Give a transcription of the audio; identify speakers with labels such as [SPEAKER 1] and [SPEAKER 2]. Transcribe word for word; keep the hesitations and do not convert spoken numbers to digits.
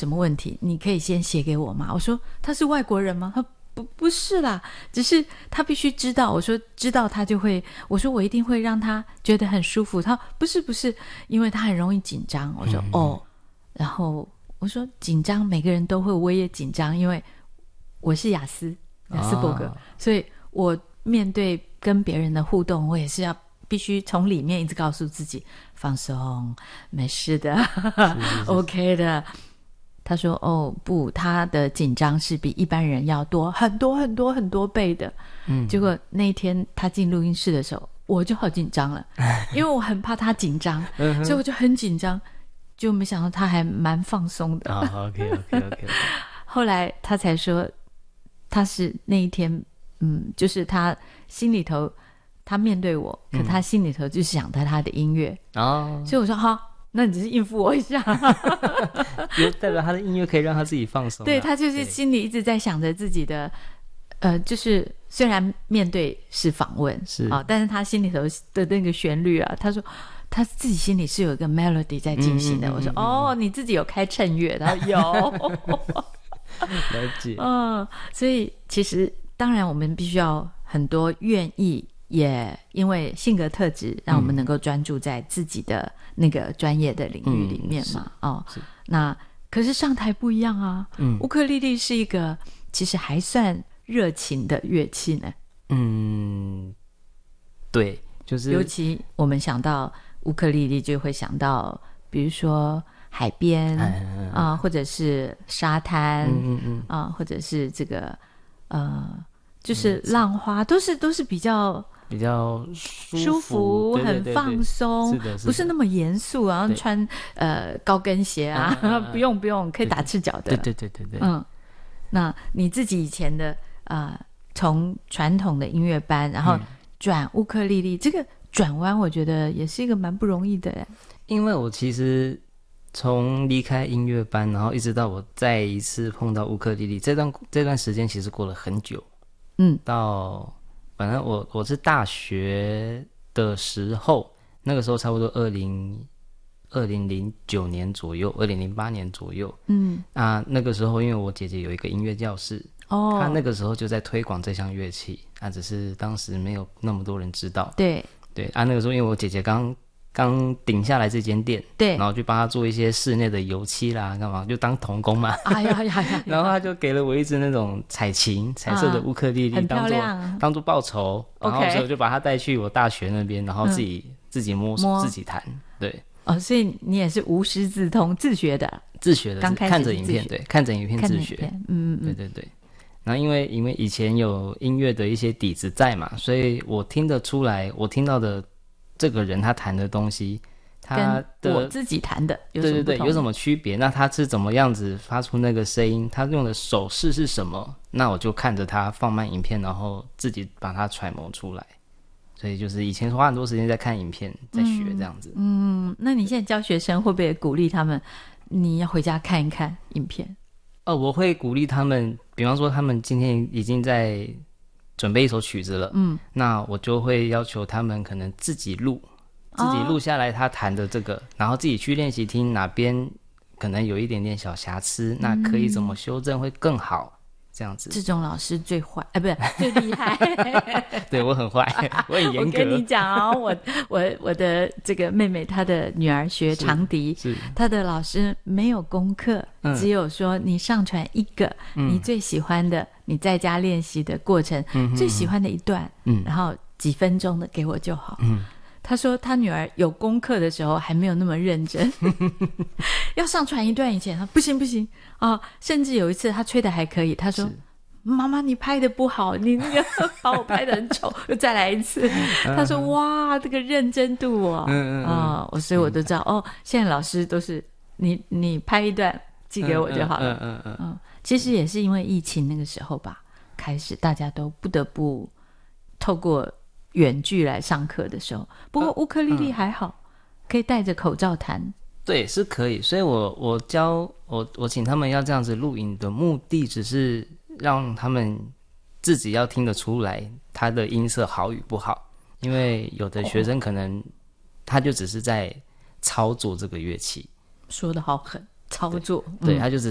[SPEAKER 1] 什么问题你可以先写给我吗？我说他是外国人吗？他不不是啦，只是他必须知道。我说知道他就会，我说我一定会让他觉得很舒服。他不是不是，因为他很容易紧张。我说、嗯、哦，然后我说紧张每个人都会，我也紧张，因为我是雅思雅斯伯格、啊、所以我面对跟别人的互动，我也是要必须从里面一直告诉自己放松，没事的OK 的。他说哦不，他的紧张是比一般人要多很多很多很多倍的。嗯，结果那一天他进录音室的时候我就好紧张了因为我很怕他紧张所以我就很紧张，就没想到他还蛮放松的、
[SPEAKER 2] oh, OK OK OK
[SPEAKER 1] 后来他才说他是那一天嗯，就是他心里头他面对我，可他心里头就想到他的音乐哦、嗯，所以我说好，那你只是应付我一下
[SPEAKER 2] 就代表他的音乐可以让他自己放松、啊、
[SPEAKER 1] 对，他就是心里一直在想着自己的呃，就是虽然面对是访问是、哦、但是他心里头的那个旋律啊，他说他自己心里是有一个 melody 在进行的、嗯嗯嗯嗯、我说哦，你自己有开衬乐？他说有
[SPEAKER 2] 了解。
[SPEAKER 1] 嗯，所以其实当然我们必须要很多愿意，也因为性格特质让我们能够专注在自己的那个专业的领域里面嘛、嗯、哦，那可是上台不一样啊、嗯、乌克丽丽是一个其实还算热情的乐器呢。
[SPEAKER 2] 嗯，对，就是
[SPEAKER 1] 尤其我们想到乌克丽丽就会想到比如说海边啊、嗯呃，或者是沙滩，嗯嗯嗯啊、呃，或者是这个呃，就是浪花，都是都是比较
[SPEAKER 2] 比较舒服，
[SPEAKER 1] 舒服
[SPEAKER 2] 对对对对，
[SPEAKER 1] 很放松，
[SPEAKER 2] 是的，是的，
[SPEAKER 1] 不是那么严肃，然后穿呃高跟鞋啊，嗯嗯嗯不用不用，可以打赤脚的，
[SPEAKER 2] 对对对对对，
[SPEAKER 1] 嗯。那你自己以前的呃，从传统的音乐班，然后转乌克丽丽，嗯、这个转弯，我觉得也是一个蛮不容易的耶。
[SPEAKER 2] 因为我其实从离开音乐班，然后一直到我再一次碰到乌克丽丽，这段这段时间其实过了很久。嗯，到反正我我是大学的时候，那个时候差不多二零二零零九年左右，二零零八年左右。嗯，啊，那个时候因为我姐姐有一个音乐教室，哦，她那个时候就在推广这项乐器，啊，只是当时没有那么多人知道。
[SPEAKER 1] 对
[SPEAKER 2] 对啊，那个时候因为我姐姐刚刚顶下来这间店，对，然后就帮她做一些室内的油漆啦，干嘛就当童工嘛。哎呀呀呀！然后她就给了我一支那种彩琴，彩色的乌克丽丽，啊、很漂亮，当做当做报酬。然后所以我就把她带去我大学那边，然后自己、嗯、自己摸索自己弹。对，
[SPEAKER 1] 哦，所以你也是无师自通自学的？
[SPEAKER 2] 自学的，
[SPEAKER 1] 刚开始
[SPEAKER 2] 看着影片，对，看着影片自学。嗯嗯，对对对。然后因为因为以前有音乐的一些底子在嘛，所以我听得出来，我听到的这个人他弹的东西，他
[SPEAKER 1] 跟我自己弹的有什么不同？
[SPEAKER 2] 对对对，有什么区别？那他是怎么样子发出那个声音？他用的手势是什么？那我就看着他放慢影片，然后自己把它揣摩出来。所以就是以前花很多时间在看影片，在学这样子。
[SPEAKER 1] 嗯，嗯，那你现在教学生会不会鼓励他们，你要回家看一看影片？
[SPEAKER 2] 哦，我会鼓励他们，比方说他们今天已经在准备一首曲子了，嗯，那我就会要求他们可能自己录，自己录下来他弹的这个，哦、然后自己去练习听哪边可能有一点点小瑕疵，嗯、那可以怎么修正会更好，这样子。
[SPEAKER 1] 这种老师最坏，哎，不是最厉害。
[SPEAKER 2] 对，我很坏，我很严格。
[SPEAKER 1] 我跟你讲哦，我我我的这个妹妹，她的女儿学长笛，是她的老师没有功课，嗯、只有说你上传一个、嗯、你最喜欢的，你在家练习的过程、嗯、最喜欢的一段，嗯，然后几分钟的给我就好。嗯，他说他女儿有功课的时候还没有那么认真，要上传一段以前，他不行不行啊！甚至有一次他吹的还可以，他说：“妈妈，你拍的不好，你那个把我拍的很丑，又再来一次。”他说：“哇，这个认真度啊！”嗯嗯啊，我所以我都知道哦，现在老师都是你你拍一段寄给我就好了。嗯嗯嗯嗯。其实也是因为疫情那个时候吧，开始大家都不得不透过远距来上课的时候，不过乌克丽丽还好，嗯、可以戴着口罩弹。
[SPEAKER 2] 对，是可以。所以我我教我我请他们要这样子录影的目的，只是让他们自己要听得出来他的音色好与不好。因为有的学生可能他就只是在操作这个乐器，
[SPEAKER 1] 说得好狠，操作，
[SPEAKER 2] 对，对他就只